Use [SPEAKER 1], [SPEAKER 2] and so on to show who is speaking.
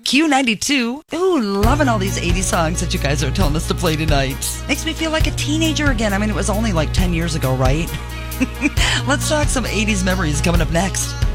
[SPEAKER 1] Q92. Ooh, loving all these 80s songs that you guys are telling us to play tonight. Makes me feel like a teenager again. I mean, it was only like 10 years ago, right? Let's talk some 80s memories coming up next.